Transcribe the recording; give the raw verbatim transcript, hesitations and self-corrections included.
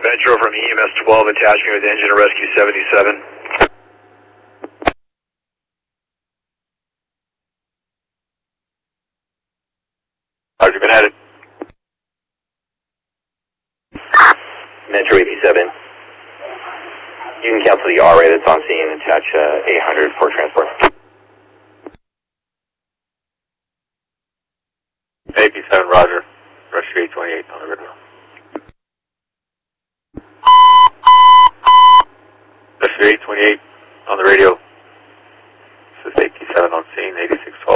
Metro from E M S twelve attaching with engine to rescue seventy-seven. Roger, been added. Metro eighty-seven. You can cancel the R A that's on scene and attach uh, eight hundred for transport. eighty-seven, Roger. Rescue eight twenty-eight on the radio. Rescue eight twenty-eight on the radio. This is eighty-seven on scene, eighty-six twelve.